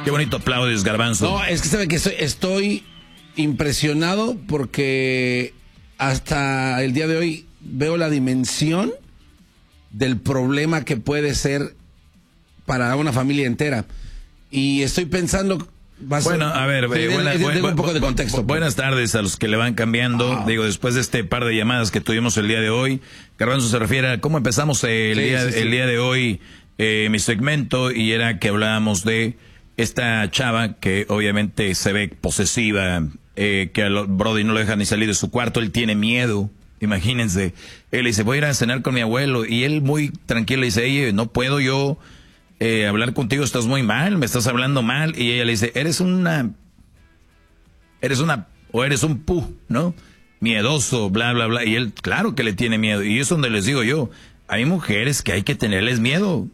Qué bonito aplaudes, Garbanzo. No, es que sabe que estoy impresionado porque hasta el día de hoy veo la dimensión del problema que puede ser para una familia entera. Y estoy pensando... Bueno, a ver, un poco de contexto. Buenas tardes a los que le van cambiando. Digo, después de este par de llamadas que tuvimos el día de hoy, Garbanzo se refiere a cómo empezamos el día de hoy mi segmento, y era que hablábamos de esta chava que obviamente se ve posesiva, que a Brody no lo deja ni salir de su cuarto, él tiene miedo. Imagínense, él dice, voy a ir a cenar con mi abuelo, y él muy tranquilo dice, oye, no puedo yo hablar contigo, estás muy mal, me estás hablando mal. Y ella le dice, eres un pu, ¿no? Miedoso, bla, bla, bla. Y él, claro que le tiene miedo. Y es donde les digo yo, hay mujeres que hay que tenerles miedo.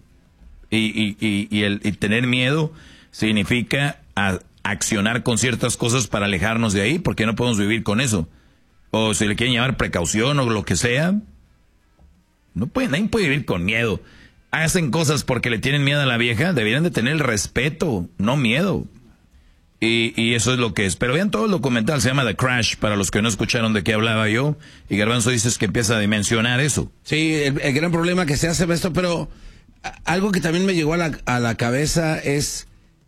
Y tener miedo significa accionar con ciertas cosas para alejarnos de ahí, porque no podemos vivir con eso. O si le quieren llamar precaución o lo que sea, nadie puede vivir con miedo. Hacen cosas porque le tienen miedo a la vieja, deberían de tener el respeto, no miedo. Y eso es lo que es. Pero vean todo el documental, se llama The Crash, para los que no escucharon de qué hablaba yo. Y Garbanzo dices que empieza a dimensionar eso. Sí, el gran problema que se hace esto, pero algo que también me llegó a la cabeza es,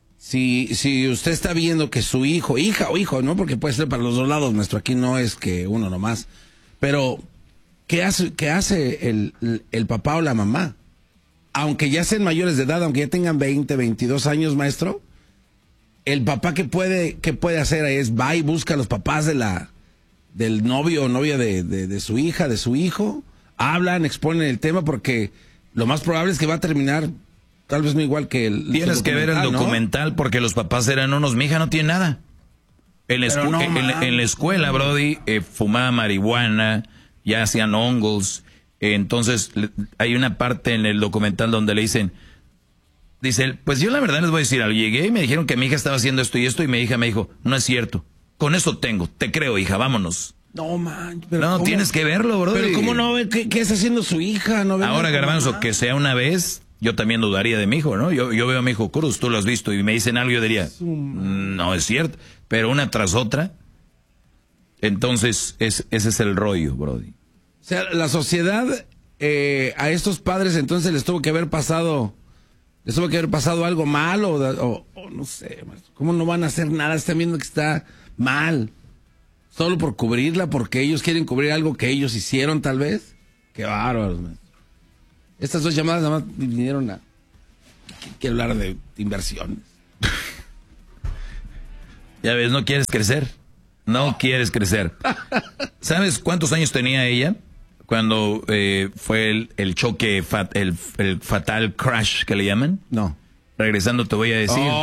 si usted está viendo que su hija o hijo, ¿no? Porque puede ser para los dos lados, nuestro aquí no es que uno nomás. Pero, ¿qué hace el papá o la mamá? Aunque ya sean mayores de edad, aunque ya tengan 20, 22 años, maestro, el papá ¿qué puede hacer? Va y busca a los papás del novio o novia de su hija, de su hijo, hablan, exponen el tema, porque lo más probable es que va a terminar tal vez no igual que el... Tienes que ver el documental, ¿no? Porque los papás eran unos, mi hija no tiene nada. En la escuela, Brody, fumaba marihuana, ya hacían hongos. Entonces, hay una parte en el documental donde le dice él, pues yo la verdad les voy a decir algo. Llegué y me dijeron que mi hija estaba haciendo esto y esto, y mi hija me dijo, no es cierto. Con eso te creo, hija, vámonos. No, man. No, tienes que verlo, bro. Pero ¿cómo no ve qué está haciendo su hija? No ve. Ahora, Garbanzo, que sea una vez, yo también dudaría de mi hijo, ¿no? Yo veo a mi hijo Cruz, tú lo has visto, y me dicen algo, yo diría, no es cierto. Pero una tras otra, entonces ese es el rollo, Brody. O sea, la sociedad a estos padres entonces les tuvo que haber pasado algo mal o no sé, ¿cómo no van a hacer nada? Están viendo que está mal. Solo por cubrirla, porque ellos quieren cubrir algo que ellos hicieron tal vez. Qué bárbaros, man. Estas dos llamadas nada más vinieron a... Quiero hablar de inversiones. Ya ves, no quieres crecer. No quieres crecer. ¿Sabes cuántos años tenía ella cuando fue el choque, el fatal crash que le llaman? No. Regresando te voy a decir.